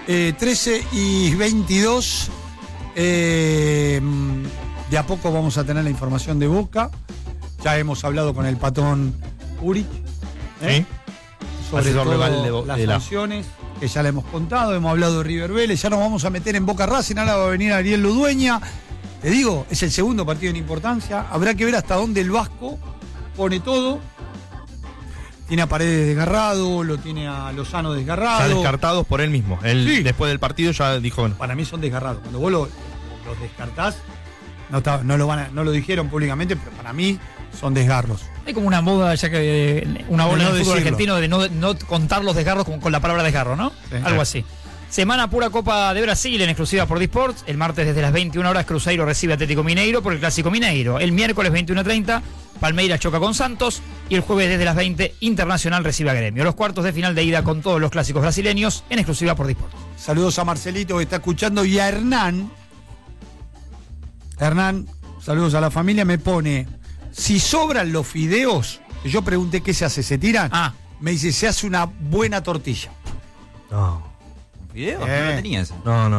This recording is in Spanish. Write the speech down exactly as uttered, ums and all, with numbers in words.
Eh, trece y veintidós. Eh, de a poco vamos a tener la información de Boca. Ya hemos hablado con el patón Uric. ¿eh? Sí. Sobre Asesor todo legal de, las de la... sanciones, que ya le hemos contado. Hemos hablado de River Vélez. Ya nos vamos a meter en Boca Racing. Ahora va a venir Ariel Ludueña. Te digo, es el segundo partido en importancia. Habrá que ver hasta dónde el Vasco pone todo. Tiene a Paredes desgarrado, lo tiene a Lozano desgarrado. Ya descartados por él mismo. Él, Sí. después del partido, ya dijo... Bueno, Para mí son desgarrados. Cuando vos lo- los descartás, no, está- no, lo van a- no lo dijeron públicamente, pero para mí son desgarros. Hay como una moda, ya que eh, una bola De no en el fútbol decirlo. argentino de no, no contar los desgarros con, con la palabra desgarro, ¿no? Sí. Algo así. Semana pura Copa de Brasil en exclusiva por Disports. El martes desde las veintiuna horas Cruzeiro recibe a Atlético Mineiro por el Clásico Mineiro. El miércoles veintiuno treinta Palmeiras choca con Santos. Y el jueves desde las veinte Internacional recibe a Gremio. Los cuartos de final de ida con todos los clásicos brasileños en exclusiva por Disports. Saludos a Marcelito que está escuchando y a Hernán. Hernán, saludos a la familia. Me pone, si sobran los fideos, yo pregunté qué se hace, ¿se tiran? Ah. Me dice, se hace una buena tortilla. no, ¿Video? Eh. No lo tenía ese. no, no.